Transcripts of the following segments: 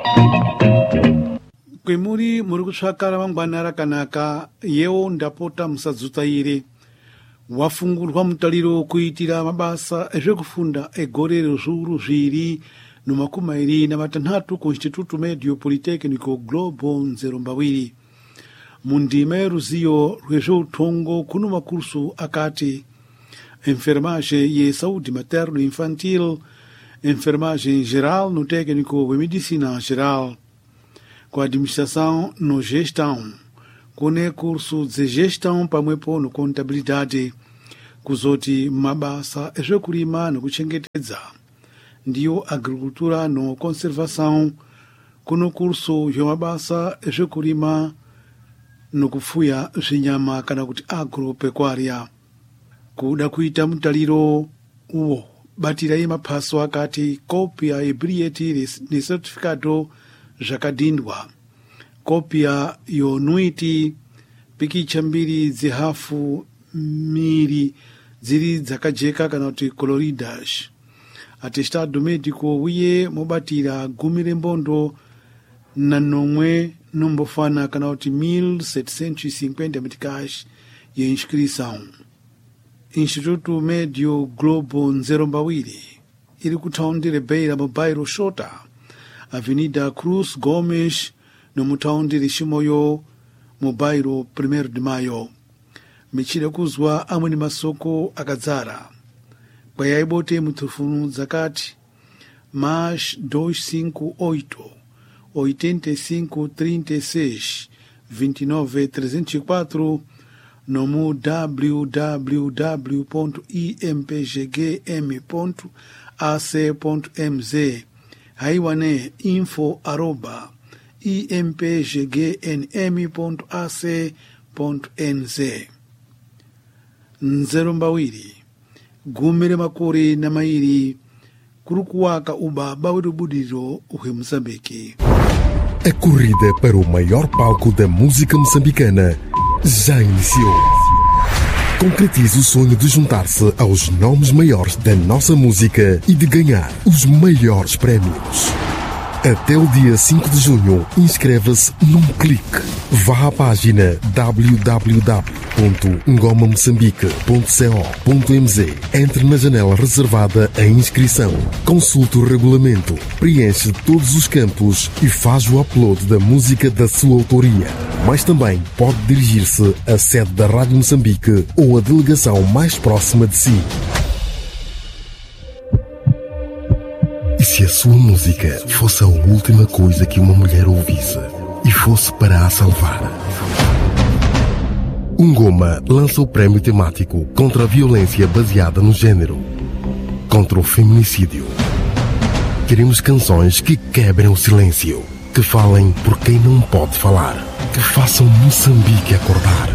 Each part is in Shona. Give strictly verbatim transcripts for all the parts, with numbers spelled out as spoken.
Kwemuri muri kutsvakara mangwanara kanaka yewo ndapota musadzutaire wafungurwa mutariro kuitira mabasa ezvekufunda egorero zviuru zviri nomakumi mairi namatanhatu ku Instituto Medio Politecnico Globo nzero mbawiri mundima yeruziyo rwezveutongo kuno makursu akati enfermagem e saúde materno infantil, enfermagem geral no técnico de medicina geral, com administração no gestão, com curso de gestão pamwepo no contabilidade, kuzoti mabasa ezvekurima nokuchengetedza, ndiyo agricultura no conservação, kuno curso zvemabasa ezvekurima nokufuya zvinyama kana kuti agropecuária. Kuda kuita mutariro uwo batirai maphaso akati kopia yebilhete necertificado zvakadhindwa, kopia yonuiti, pikicha mbiri dzihafu miri dziri dzakajeka kana kuti coloridas, atestado médico uye mobatira gumi rembondo na nomwe nombofana kana kuti mil setecentos e cinquenta meticais ye inscrição. Instituto Medio Globo nzero mbawiri iri kutaundi Beira mu bairro Xota, Avenida Cruz Gomes no mutaundi Chimoio mu bairro primeiro de Maio. Michira kuzwa amwe ni masoko akadzara kwayaibote mutufunu zakati mais dois cinco oito, oitenta e cinco, trinta e seis, vinte e nove, trezentos e quatro no mu w w w ponto i m p g g m ponto a c ponto m z haiwane info arroba i m p g g n m ponto a c ponto n z. Nzero mbawiri gumire makore na mairi kurukuwaka ubaba werubudiro uhe Moçambique. A corrida para o maior palco da música moçambicana já iniciou. Concretize o sonho de juntar-se aos nomes maiores da nossa música e de ganhar os maiores prémios. Até o dia cinco de junho, inscreva-se num clique. Vá à página w w w ponto ngoma moçambique ponto co ponto m z, entre na janela reservada à inscrição, consulte o regulamento, preenche todos os campos e faz o upload da música da sua autoria. Mas também pode dirigir-se à sede da Rádio Moçambique ou à delegação mais próxima de si. E se a sua música fosse a última coisa que uma mulher ouvisse e fosse para a salvar? Ngoma lança o prémio temático contra a violência baseada no género, contra o feminicídio. Queremos canções que quebrem o silêncio, que falem por quem não pode falar, que façam Moçambique acordar.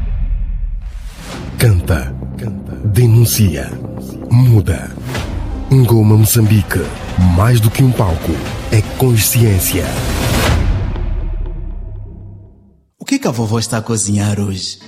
Canta, denuncia, muda. Ngoma Moçambique, mais do que um palco, é consciência. O que que a vovó está a cozinhar hoje?